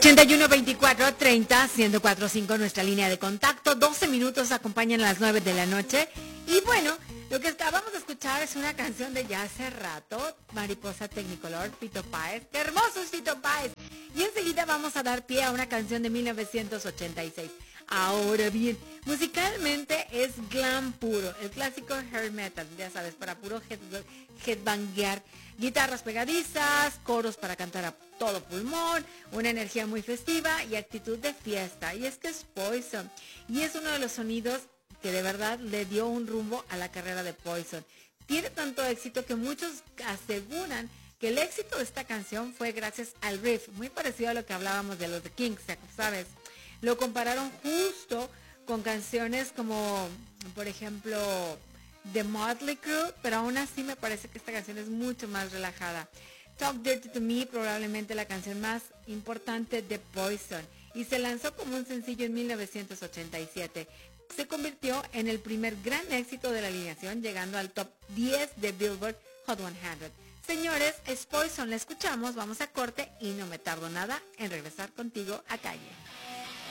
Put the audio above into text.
812430-1045, nuestra línea de contacto. 12 minutos acompañan a las 9 de la noche. Y bueno, lo que acabamos de escuchar es una canción de ya hace rato, Mariposa Technicolor, Fito Páez. ¡Qué hermoso es Fito Páez! Y enseguida vamos a dar pie a una canción de 1986. Ahora bien, musicalmente es glam puro, el clásico hair metal, ya sabes, para puro headbanguear, guitarras pegadizas, coros para cantar a todo pulmón, una energía muy festiva y actitud de fiesta. Y es que es Poison, y es uno de los sonidos que de verdad le dio un rumbo a la carrera de Poison. Tiene tanto éxito que muchos aseguran que el éxito de esta canción fue gracias al riff, muy parecido a lo que hablábamos de los The Kinks, ¿sabes? Lo compararon justo con canciones como, por ejemplo, The Motley Crue, pero aún así me parece que esta canción es mucho más relajada. Talk Dirty to Me, probablemente la canción más importante de Poison, y se lanzó como un sencillo en 1987. Se convirtió en el primer gran éxito de la alineación, llegando al top 10 de Billboard Hot 100. Señores, es Poison, la escuchamos, vamos a corte y no me tardo nada en regresar contigo a Calle.